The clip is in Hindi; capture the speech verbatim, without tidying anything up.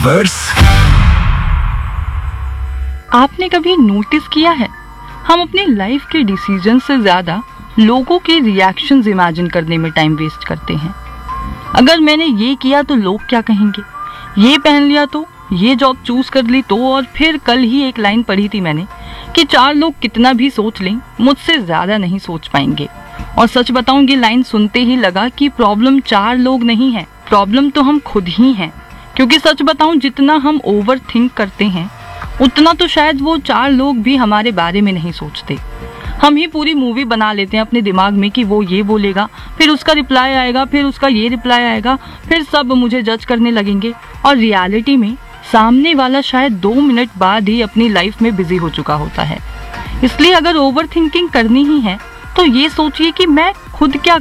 यूनिवर्स। आपने कभी नोटिस किया है, हम अपनी लाइफ के डिसीजन से ज्यादा लोगों के रिएक्शंस इमेजिन करने में टाइम वेस्ट करते हैं। अगर मैंने ये किया तो लोग क्या कहेंगे, ये पहन लिया तो, ये जॉब चूज कर ली तो, और फिर कल ही एक लाइन पढ़ी थी मैंने कि चार लोग कितना भी सोच लें, मुझसे ज्यादा नहीं सोच पाएंगे। और सच बताऊं, ये लाइन सुनते ही लगा कि प्रॉब्लम चार लोग नहीं है, प्रॉब्लम तो हम खुद ही हैं। क्योंकि सच बताऊं, जितना हम ओवर थिंक करते हैं उतना तो शायद वो चार लोग भी हमारे बारे में नहीं सोचते। हम ही पूरी मूवी बना लेते हैं अपने दिमाग में कि वो ये बोलेगा, फिर उसका रिप्लाई आएगा, फिर उसका ये रिप्लाई आएगा, फिर सब मुझे जज करने लगेंगे। और रियलिटी में सामने वाला शायद दो मिनट बाद ही अपनी लाइफ में बिजी हो चुका होता है। इसलिए अगर ओवर थिंकिंग करनी ही है तो ये सोचिए कि मैं खुद क्या